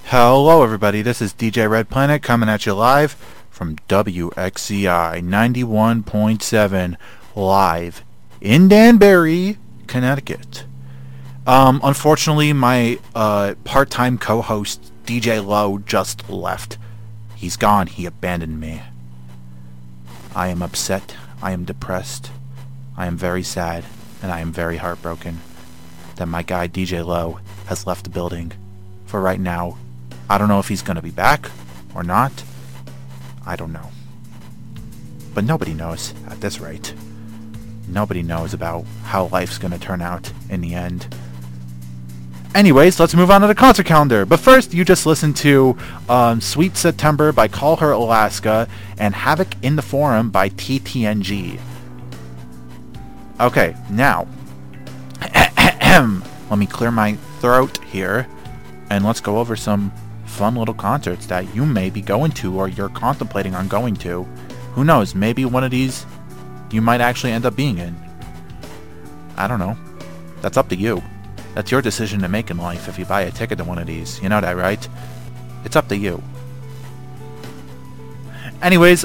Hello everybody, this is DJ Red Planet coming at you live from WXCI 91.7 live in Danbury, Connecticut. Unfortunately, my part-time co-host DJ Low just left. He's gone, he abandoned me. I am upset, I am depressed, I am very sad, and I am very heartbroken that my guy DJ Low has left the building for right now. I don't know if he's going to be back or not. I don't know. But nobody knows at this rate. Nobody knows about how life's going to turn out in the end. Anyways, let's move on to the concert calendar. But first, you just listened to Sweet September by Call Her Alaska and Havoc in the Forum by TTNG. Okay, now, let me clear my throat here, and let's go over some fun little concerts that you may be going to or you're contemplating on going to. Who knows, maybe one of these you might actually end up being in. I don't know. That's up to you. That's your decision to make in life if you buy a ticket to one of these. You know that, right? It's up to you. Anyways,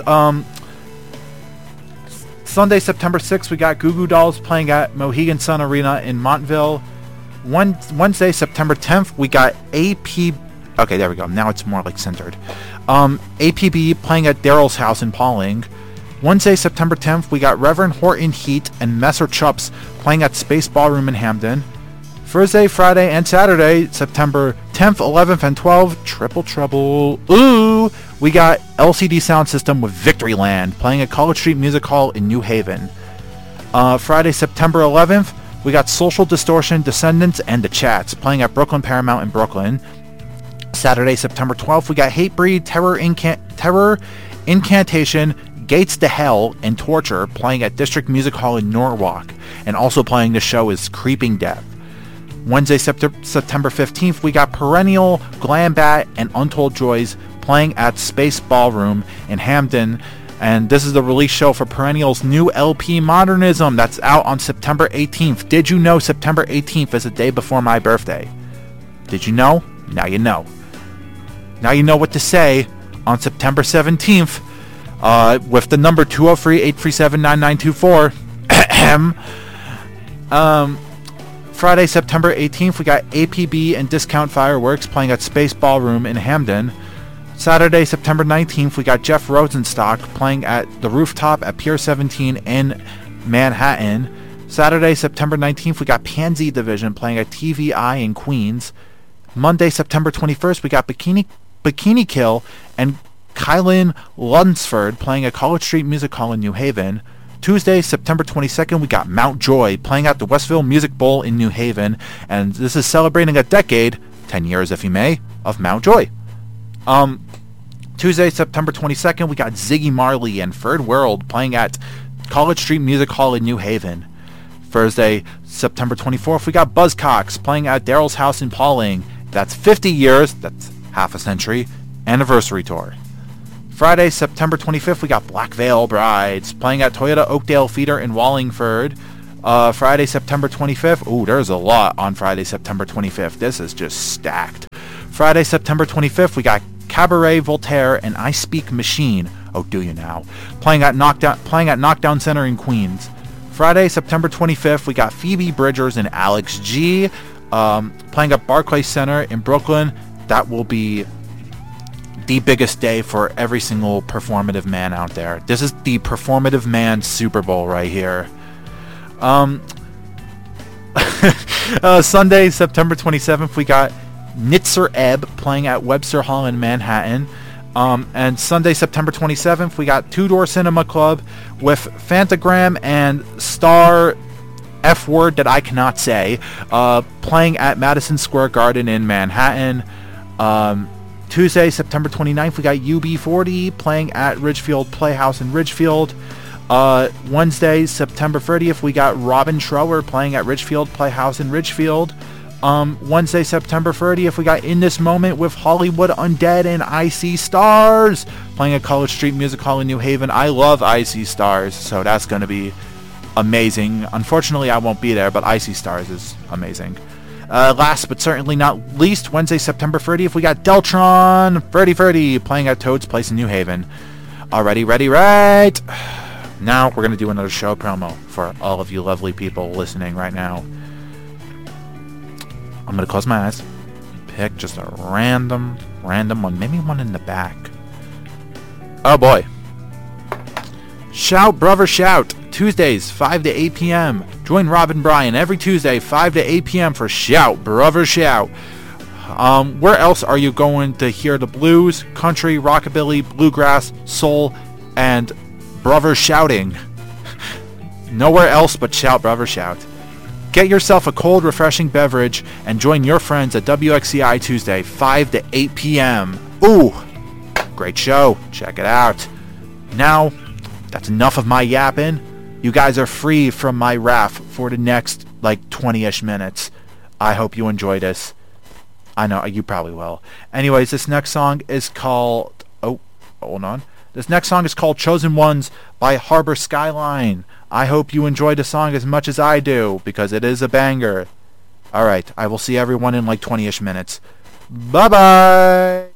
Sunday, September 6th, we got Goo Goo Dolls playing at Mohegan Sun Arena in Montville. Wednesday, September 10th, we got AP... Okay, there we go. Now it's more like centered. APB playing at Daryl's house in Pauling. Wednesday, September 10th, we got Reverend Horton Heat and Messer Chups playing at Space Ballroom in Hamden. Thursday, Friday, and Saturday, September 10th, 11th, and 12th, Triple Trouble. Ooh! We got LCD Sound System with Victoryland playing at College Street Music Hall in New Haven. Friday, September 11th, we got Social Distortion, Descendants, and The Chats playing at Brooklyn Paramount in Brooklyn. Saturday, September 12th, we got Hatebreed, Terror Incantation, Gates to Hell, and Torture playing at District Music Hall in Norwalk. And also playing the show is Creeping Death. Wednesday, September 15th, we got Perennial, Glambat, and Untold Joys playing at Space Ballroom in Hamden. And this is the release show for Perennial's new LP Modernism that's out on September 18th. Did you know September 18th is the day before my birthday? Did you know? Now you know. Now you know what to say on September 17th with the number 203-837-9924. Friday, September 18th, we got APB and Discount Fireworks playing at Space Ballroom in Hamden. Saturday, September 19th, we got Jeff Rosenstock playing at the Rooftop at Pier 17 in Manhattan. Saturday, September 19th, we got Pansy Division playing at TVI in Queens. Monday, September 21st, we got Bikini Kill and Kylan Lunsford playing at College Street Music Hall in New Haven. Tuesday, September 22nd, we got Mount Joy playing at the Westville Music Bowl in New Haven. And this is celebrating a decade, 10 years if you may, of Mount Joy. Tuesday, September 22nd, we got Ziggy Marley and Third World playing at College Street Music Hall in New Haven. Thursday, September 24th, we got Buzzcocks playing at Daryl's house in Pauling. That's 50 years, that's half a century, anniversary tour. Friday, September 25th, we got Black Veil Brides playing at Toyota Oakdale Theater in Wallingford. Friday, September 25th. Ooh, there's a lot on Friday, September 25th. This is just stacked. Friday, September 25th, we got Cabaret Voltaire and I Speak Machine. Oh, do you now? Playing at Knockdown Center in Queens. Friday, September 25th, we got Phoebe Bridgers and Alex G playing at Barclays Center in Brooklyn. That will be the biggest day for every single performative man out there. This is the performative man Super Bowl right here. Sunday, September 27th, we got Nitzer Ebb playing at Webster Hall in Manhattan. And Sunday, September 27th, we got Two Door Cinema Club with Fantagram and Star F word that I cannot say playing at Madison Square Garden in Manhattan. Tuesday, September 29th, we got UB40 playing at Ridgefield Playhouse in Ridgefield. Wednesday, September 30th, we got Robin Trower playing at Ridgefield Playhouse in Ridgefield. Wednesday, September 30th, we got In This Moment with Hollywood Undead and I See Stars playing at College Street Music Hall in New Haven. I love I See Stars, so that's going to be amazing. Unfortunately, I won't be there, but I See Stars is amazing. Last but certainly not least, Wednesday, September 30th, we got Deltron Ferdy playing at Toad's Place in New Haven. Already ready, right? Now we're going to do another show promo for all of you lovely people listening right now. I'm going to close my eyes, pick just a random one, maybe one in the back. Oh boy. Shout, brother, shout. Tuesdays, 5 to 8 p.m. Join Rob and Brian every Tuesday, 5 to 8 p.m. for Shout, brother, shout. Where else are you going to hear the blues, country, rockabilly, bluegrass, soul, and brother shouting? Nowhere else but Shout, brother, shout. Get yourself a cold, refreshing beverage and join your friends at WXCI Tuesday, 5 to 8 p.m. Ooh, great show. Check it out. Now, that's enough of my yapping. You guys are free from my wrath for the next, 20-ish minutes. I hope you enjoy this. I know, you probably will. Anyways, this next song is called... Oh, hold on. This next song is called Chosen Ones by Harbor Skyline. I hope you enjoy the song as much as I do, because it is a banger. Alright, I will see everyone in 20-ish minutes. Bye-bye!